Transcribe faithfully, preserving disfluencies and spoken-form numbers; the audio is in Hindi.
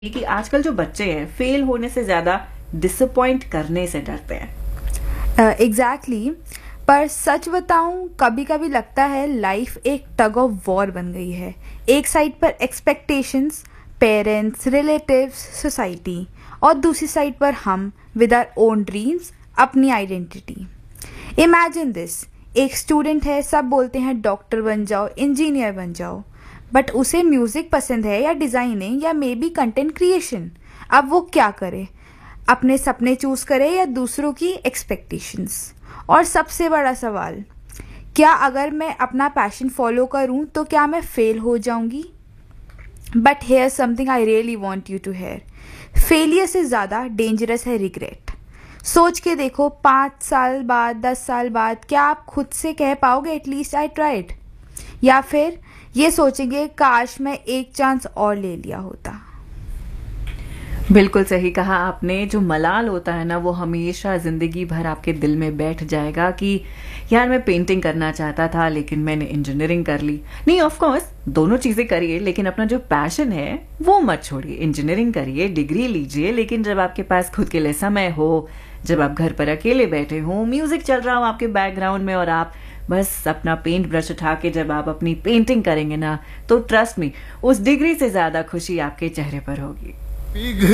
कि आजकल जो बच्चे हैं फेल होने से ज्यादा डिसअपॉइंट करने से डरते हैं। एग्जैक्टली exactly, पर सच बताऊं कभी कभी लगता है लाइफ एक टग ऑफ वॉर बन गई है। एक साइड पर एक्सपेक्टेशंस, पेरेंट्स, रिलेटिव्स, सोसाइटी, और दूसरी साइड पर हम विद आवर ओन ड्रीम्स, अपनी आइडेंटिटी। इमेजिन दिस, एक स्टूडेंट है, सब बोलते हैं डॉक्टर बन जाओ, इंजीनियर बन जाओ, बट उसे म्यूजिक पसंद है या डिजाइनिंग या मे बी कंटेंट क्रिएशन। अब वो क्या करे? अपने सपने चूज करे या दूसरों की एक्सपेक्टेशंस? और सबसे बड़ा सवाल, क्या अगर मैं अपना पैशन फॉलो करूं तो क्या मैं फेल हो जाऊंगी? But here something I really want you to hair, failure से ज़्यादा डेंजरस है रिग्रेट। सोच के देखो, पाँच साल बाद, दस साल बाद क्या आप खुद से कह पाओगे एटलीस्ट आई ट्राइड? या फिर ये सोचेंगे काश मैं एक चांस और ले लिया होता? बिल्कुल सही कहा आपने। जो मलाल होता है ना, वो हमेशा जिंदगी भर आपके दिल में बैठ जाएगा कि यार मैं पेंटिंग करना चाहता था लेकिन मैंने इंजीनियरिंग कर ली। नहीं, ऑफ कोर्स दोनों चीजें करिए, लेकिन अपना जो पैशन है वो मत छोड़िए। इंजीनियरिंग करिए, डिग्री लीजिए, लेकिन जब आपके पास खुद के लिए समय हो, जब आप घर पर अकेले बैठे हो, म्यूजिक चल रहा हो आपके बैकग्राउंड में और आप बस अपना पेंट ब्रश उठा के जब आप अपनी पेंटिंग करेंगे ना, तो ट्रस्ट मी, उस डिग्री से ज्यादा खुशी आपके चेहरे पर होगी।